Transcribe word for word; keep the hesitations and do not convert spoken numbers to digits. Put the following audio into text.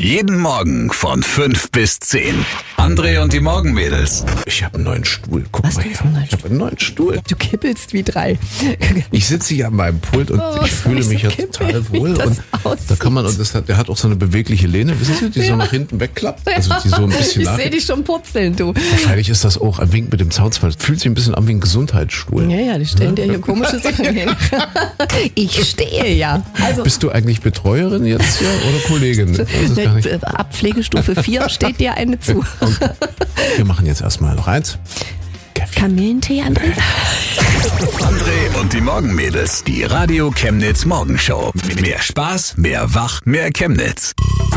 Jeden Morgen von fünf bis zehn. André und die Morgenmädels. Ich habe einen neuen Stuhl. Guck Was, mal du her. hast einen neuen Ich habe einen neuen Stuhl. Du kippelst wie drei. Ich sitze hier an meinem Pult und Oh, ich fühle so mich ja kippelig, total wohl. wie das Und da aussieht. kann man, und das hat, der hat auch so eine bewegliche Lehne, wissen Sie, die so Ja. nach hinten wegklappt. Also die so ein bisschen Ich nach. sehe dich schon purzeln, du. Wahrscheinlich ist das auch ein Wink mit dem Zaunzweig. Fühlt sich ein bisschen an wie ein Gesundheitsstuhl. Ja, ja, die stellen dir hier komische Sachen hin. Ich stehe ja. Also, Bist du eigentlich Betreuerin jetzt hier oder Kollegin? Ich weiß es gar nicht. ab Pflegestufe vier steht dir eine zu. Wir machen jetzt erstmal noch eins. Kamillentee, André? André und die Morgenmädels. Die Radio Chemnitz Morgenshow. Mehr Spaß, mehr Wach, mehr Chemnitz.